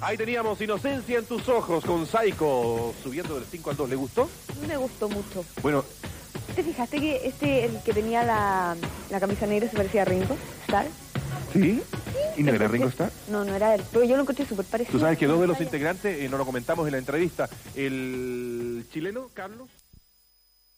Ahí teníamos Inocencia en tus ojos con Saiko subiendo del 5 al 2. ¿Le gustó? Me gustó mucho. Bueno, ¿Te fijaste que el que tenía la camisa negra se parecía a Ringo Starr? ¿sí? ¿Y no era Ringo Starr? No, no era él, pero yo lo encontré súper parecido. Tú sabes que dos de los integrantes, no lo comentamos en la entrevista, el chileno Carlos